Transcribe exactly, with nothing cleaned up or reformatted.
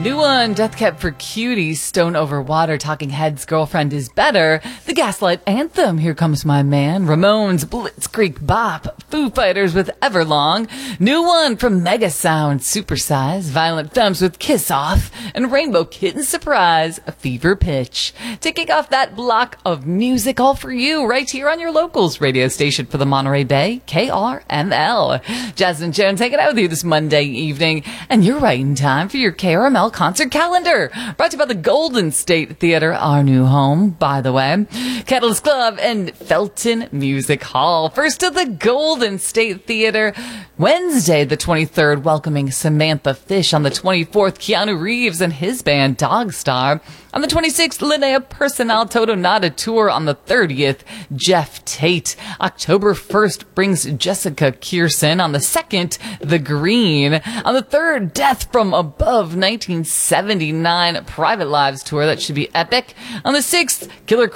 New one, Death Cab for Cutie, Stone Over Water, Talking Heads, Girlfriend is Better, The Gaslight Anthem, Here Comes My Man, Ramones, Blitzkrieg Bop, Foo Fighters with Everlong, new one from Mega Sound, Supersize, Violent Femmes with Kiss Off, and Rainbow Kitten Surprise, Fever Pitch. Taking off that block of music all for you right here on your locals radio station for the Monterey Bay, K R M L. Jasmine Jones hanging out with you this Monday evening, and you're right in time for your K R M L concert calendar, brought to you by the Golden State Theater, our new home, by the way, Catalyst Club and Felton Music Hall. First to the Golden State Theater, Wednesday the twenty-third, welcoming Samantha Fish. On the twenty-fourth, Keanu Reeves and his band Dogstar. On the twenty-sixth, Linnea Personal Toto Nada Tour. On the thirtieth, Jeff Tate. October first brings Jessica Kierson. On the second, The Green. On the third, Death from Above nineteen seventy-nine Private Lives Tour. That should be epic. On the sixth, Killer